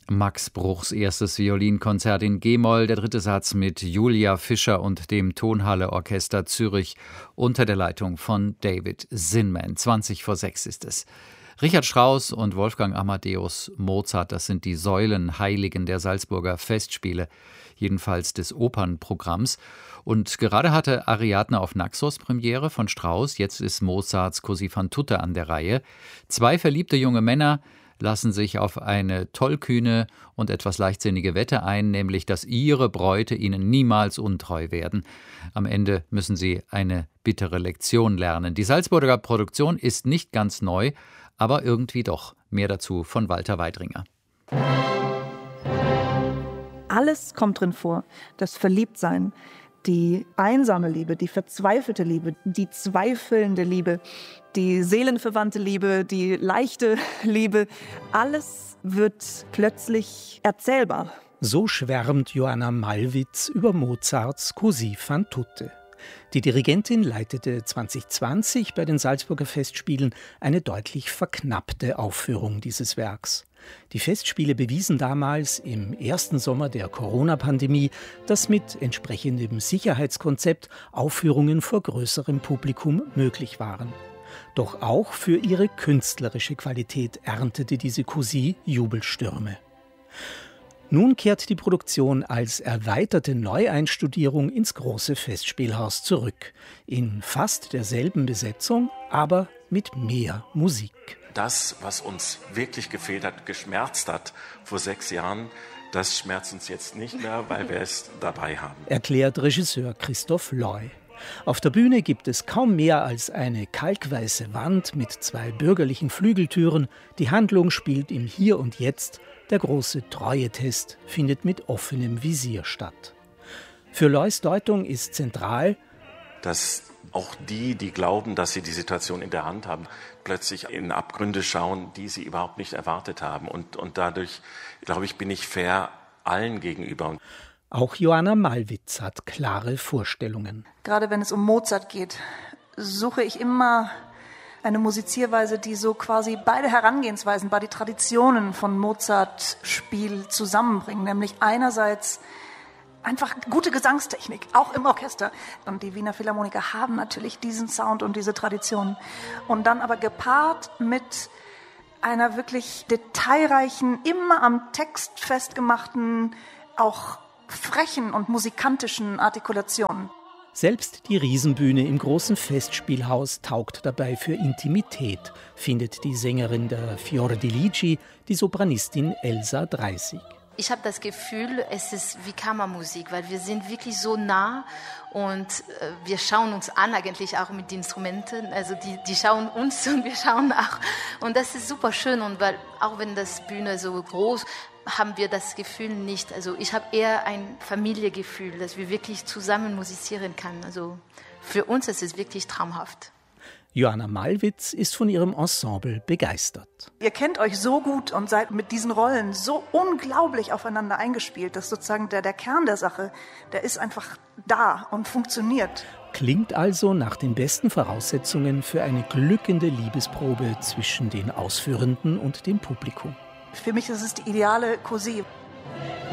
Max Bruchs erstes Violinkonzert in G-Moll, der dritte Satz mit Julia Fischer und dem Tonhalle Orchester Zürich unter der Leitung von David Zinman. 5:20 ist es. Richard Strauss und Wolfgang Amadeus Mozart, das sind die Säulenheiligen der Salzburger Festspiele, jedenfalls des Opernprogramms. Und gerade hatte Ariadne auf Naxos Premiere von Strauss, jetzt ist Mozarts Così fan tutte an der Reihe. Zwei verliebte junge Männer lassen sich auf eine tollkühne und etwas leichtsinnige Wette ein, nämlich, dass ihre Bräute ihnen niemals untreu werden. Am Ende müssen sie eine bittere Lektion lernen. Die Salzburger Produktion ist nicht ganz neu, aber irgendwie doch. Mehr dazu von Walter Weidringer. Alles kommt drin vor. Das Verliebtsein, die einsame Liebe, die verzweifelte Liebe, die zweifelnde Liebe, die seelenverwandte Liebe, die leichte Liebe. Alles wird plötzlich erzählbar. So schwärmt Joanna Malwitz über Mozarts Così fan tutte. Die Dirigentin leitete 2020 bei den Salzburger Festspielen eine deutlich verknappte Aufführung dieses Werks. Die Festspiele bewiesen damals im ersten Sommer der Corona-Pandemie, dass mit entsprechendem Sicherheitskonzept Aufführungen vor größerem Publikum möglich waren. Doch auch für ihre künstlerische Qualität erntete diese Così Jubelstürme. Nun kehrt die Produktion als erweiterte Neueinstudierung ins große Festspielhaus zurück. In fast derselben Besetzung, aber mit mehr Musik. Das, was uns wirklich gefehlt hat, geschmerzt hat vor 6 Jahren, das schmerzt uns jetzt nicht mehr, weil wir es dabei haben. Erklärt Regisseur Christoph Loy. Auf der Bühne gibt es kaum mehr als eine kalkweiße Wand mit 2 bürgerlichen Flügeltüren. Die Handlung spielt im Hier und Jetzt. Der große Treuetest findet mit offenem Visier statt. Für Loys Deutung ist zentral, dass auch die glauben, dass sie die Situation in der Hand haben, plötzlich in Abgründe schauen, die sie überhaupt nicht erwartet haben. Und dadurch, glaube ich, bin ich fair allen gegenüber. Auch Joanna Malwitz hat klare Vorstellungen. Gerade wenn es um Mozart geht, suche ich immer eine Musizierweise, die so quasi beide Herangehensweisen, beide Traditionen von Mozart Spiel zusammenbringen. Nämlich einerseits einfach gute Gesangstechnik, auch im Orchester. Und die Wiener Philharmoniker haben natürlich diesen Sound und diese Tradition. Und dann aber gepaart mit einer wirklich detailreichen, immer am Text festgemachten, auch frechen und musikantischen Artikulationen. Selbst die Riesenbühne im großen Festspielhaus taugt dabei für Intimität, findet die Sängerin der Fior di Ligi, die Sopranistin Elsa Dreisig. Ich habe das Gefühl, es ist wie Kammermusik, weil wir sind wirklich so nah und wir schauen uns an, eigentlich auch mit den Instrumenten. Also die schauen uns und wir schauen auch. Und das ist super schön. Und weil auch wenn das Bühne so groß, haben wir das Gefühl nicht. Also ich habe eher ein Familiengefühl, dass wir wirklich zusammen musizieren können. Also für uns ist es wirklich traumhaft. Joanna Malwitz ist von ihrem Ensemble begeistert. Ihr kennt euch so gut und seid mit diesen Rollen so unglaublich aufeinander eingespielt, dass sozusagen der Kern der Sache, der ist einfach da und funktioniert. Klingt also nach den besten Voraussetzungen für eine glückende Liebesprobe zwischen den Ausführenden und dem Publikum. Für mich ist es die ideale Così.